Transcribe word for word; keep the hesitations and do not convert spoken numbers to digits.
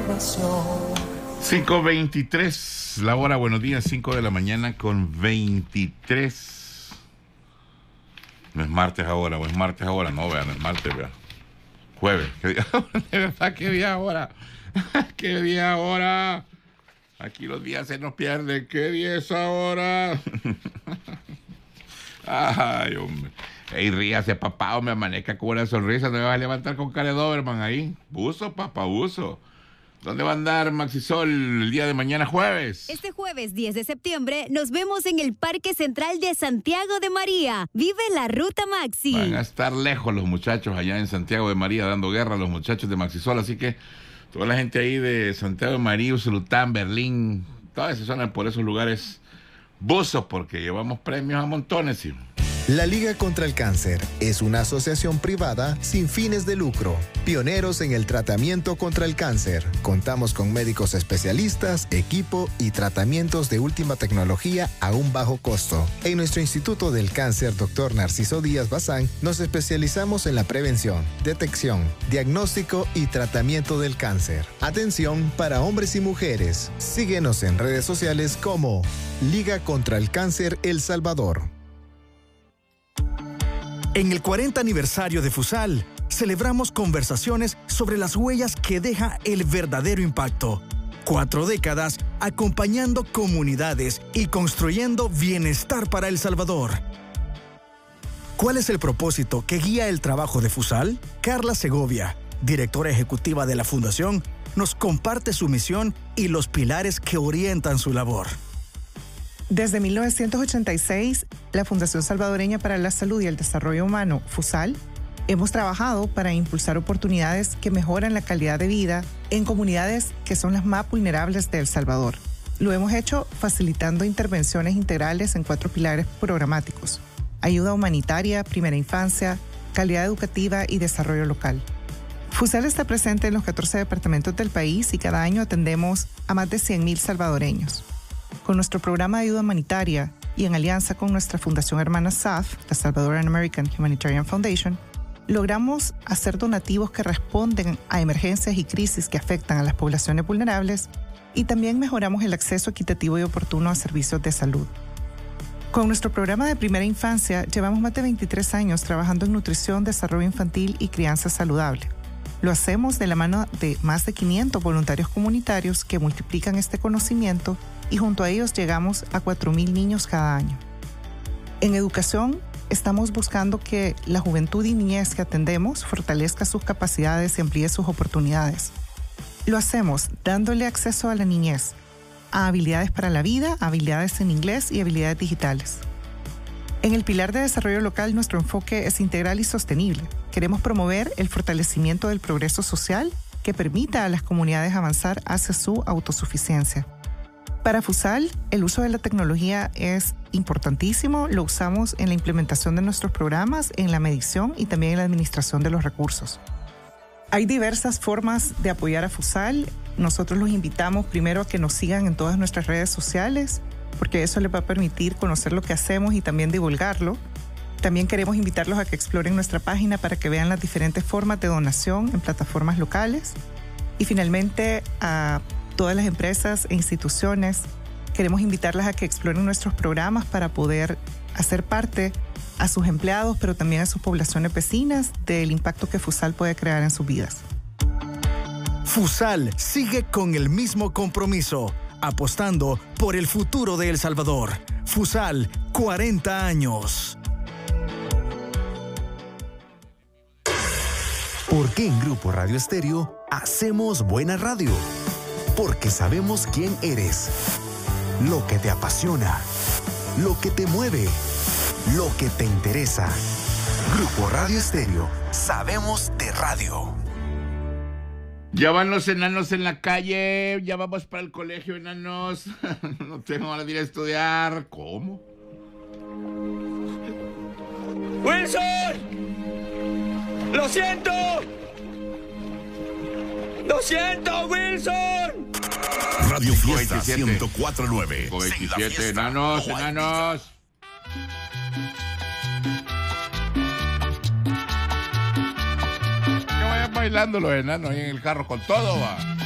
cinco veintitrés, la hora, buenos días, cinco de la mañana con veintitrés. No es martes ahora, o es martes ahora, no, vean, no es martes, vean. Jueves, ¿qué día ahora? De verdad, ¿qué día ahora? ¿Qué día ahora? Aquí los días se nos pierden, ¿qué día es ahora? Ay, hombre. Ey, ríase, papá, o me amanezca con una sonrisa, no me vas a levantar con cara de Doberman ahí. Buzo, papá, buzo. ¿Dónde va a andar Maxisol el día de mañana jueves? Este jueves diez de septiembre nos vemos en el Parque Central de Santiago de María. Vive la Ruta Maxi. Van a estar lejos los muchachos allá en Santiago de María dando guerra a los muchachos de Maxisol, así que toda la gente ahí de Santiago de María, Usulután, Berlín, toda esa zona por esos lugares, buzos, porque llevamos premios a montones, ¿sí? La Liga contra el Cáncer es una asociación privada sin fines de lucro, pioneros en el tratamiento contra el cáncer. Contamos con médicos especialistas, equipo y tratamientos de última tecnología a un bajo costo. En nuestro Instituto del Cáncer, doctor Narciso Díaz Bazán, nos especializamos en la prevención, detección, diagnóstico y tratamiento del cáncer. Atención para hombres y mujeres. Síguenos en redes sociales como Liga contra el Cáncer El Salvador. En el cuarenta aniversario de Fusal, celebramos conversaciones sobre las huellas que deja el verdadero impacto. Cuatro décadas acompañando comunidades y construyendo bienestar para El Salvador. ¿Cuál es el propósito que guía el trabajo de Fusal? Carla Segovia, directora ejecutiva de la Fundación, nos comparte su misión y los pilares que orientan su labor. Desde mil novecientos ochenta y seis, la Fundación Salvadoreña para la Salud y el Desarrollo Humano, FUSAL, hemos trabajado para impulsar oportunidades que mejoran la calidad de vida en comunidades que son las más vulnerables de El Salvador. Lo hemos hecho facilitando intervenciones integrales en cuatro pilares programáticos: ayuda humanitaria, primera infancia, calidad educativa y desarrollo local. FUSAL está presente en los catorce departamentos del país y cada año atendemos a más de cien mil salvadoreños. Con nuestro programa de ayuda humanitaria y en alianza con nuestra fundación hermana S A F, la Salvadoran American Humanitarian Foundation, logramos hacer donativos que responden a emergencias y crisis que afectan a las poblaciones vulnerables y también mejoramos el acceso equitativo y oportuno a servicios de salud. Con nuestro programa de primera infancia, llevamos más de veintitrés años trabajando en nutrición, desarrollo infantil y crianza saludable. Lo hacemos de la mano de más de quinientos voluntarios comunitarios que multiplican este conocimiento y junto a ellos llegamos a cuatro mil niños cada año. En educación, estamos buscando que la juventud y niñez que atendemos fortalezca sus capacidades y amplíe sus oportunidades. Lo hacemos dándole acceso a la niñez, a habilidades para la vida, habilidades en inglés y habilidades digitales. En el pilar de desarrollo local, nuestro enfoque es integral y sostenible. Queremos promover el fortalecimiento del progreso social que permita a las comunidades avanzar hacia su autosuficiencia. Para FUSAL, el uso de la tecnología es importantísimo. Lo usamos en la implementación de nuestros programas, en la medición y también en la administración de los recursos. Hay diversas formas de apoyar a FUSAL. Nosotros los invitamos primero a que nos sigan en todas nuestras redes sociales, porque eso les va a permitir conocer lo que hacemos y también divulgarlo. También queremos invitarlos a que exploren nuestra página para que vean las diferentes formas de donación en plataformas locales. Y finalmente, a todas las empresas e instituciones, queremos invitarlas a que exploren nuestros programas para poder hacer parte a sus empleados, pero también a sus poblaciones vecinas, del impacto que FUSAL puede crear en sus vidas. FUSAL sigue con el mismo compromiso, apostando por el futuro de El Salvador. FUSAL, cuarenta años. ¿Por qué en Grupo Radio Estéreo hacemos buena radio? Porque sabemos quién eres, lo que te apasiona, lo que te mueve, lo que te interesa. Grupo Radio Estéreo, sabemos de radio. Ya van los enanos en la calle, ya vamos para el colegio, enanos. No tengo ganas de ir a estudiar. ¿Cómo? ¡Wilson! ¡Lo siento! ¡Lo siento, Wilson! Radio Fiesta ciento cuatro punto nueve. veintisiete, enanos, enanos. Que vayan bailando los enanos ahí en el carro con todo, va.